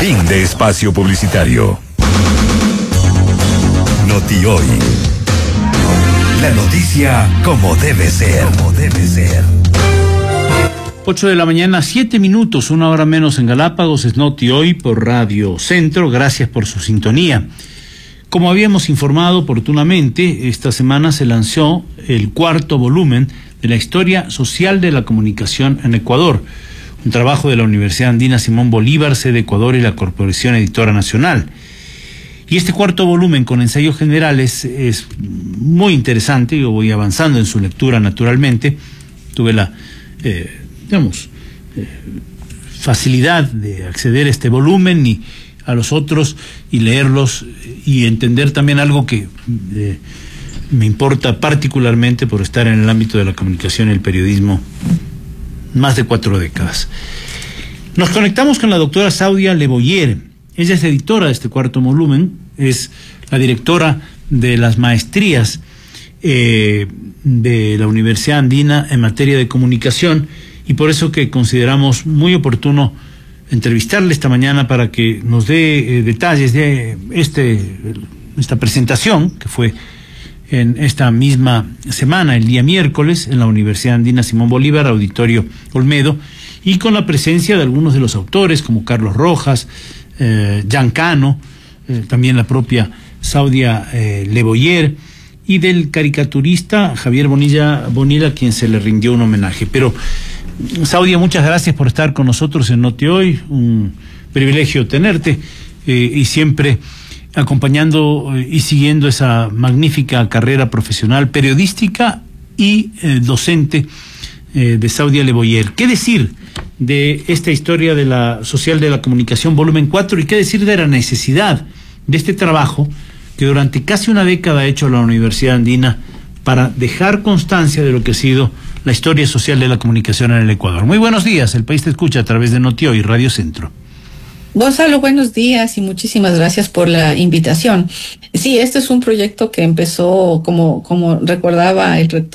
Fin de espacio publicitario. Noti Hoy. La noticia como debe ser. 8 de la mañana, 7 minutos, 1 hora menos en Galápagos. Es Noti Hoy por Radio Centro. Gracias por su sintonía. Como habíamos informado oportunamente, esta semana se lanzó el 4º volumen de la historia social de la comunicación en Ecuador, un trabajo de la Universidad Andina Simón Bolívar, sede Ecuador, y la Corporación Editora Nacional. Y este 4º volumen con ensayos generales es muy interesante. Yo voy avanzando en su lectura naturalmente. Tuve la facilidad de acceder a este volumen y a los otros y leerlos y entender también algo que me importa particularmente por estar en el ámbito de la comunicación y el periodismo más de 4 décadas. Nos conectamos con la doctora Saudia Leboyer. Ella es editora de este 4º volumen, es la directora de las maestrías de la Universidad Andina en materia de comunicación, y por eso que consideramos muy oportuno entrevistarle esta mañana para que nos dé detalles de esta presentación que fue en esta misma semana, el día miércoles, en la Universidad Andina Simón Bolívar, Auditorio Olmedo, y con la presencia de algunos de los autores como Carlos Rojas, Jan Cano, también la propia Saudia Leboyer, y del caricaturista Javier Bonilla, a quien se le rindió un homenaje. Pero, Saudia, muchas gracias por estar con nosotros en Noti Hoy. Un privilegio tenerte y siempre acompañando y siguiendo esa magnífica carrera profesional periodística y docente de Saudia Leboyer. ¿Qué decir de esta historia de la social de la comunicación volumen 4 y qué decir de la necesidad de este trabajo que durante casi una década ha hecho la Universidad Andina para dejar constancia de lo que ha sido la historia social de la comunicación en el Ecuador? Muy buenos días, el país te escucha a través de Noti Hoy, Radio Centro. Gonzalo, buenos días y muchísimas gracias por la invitación. Sí, este es un proyecto que empezó, como recordaba el rector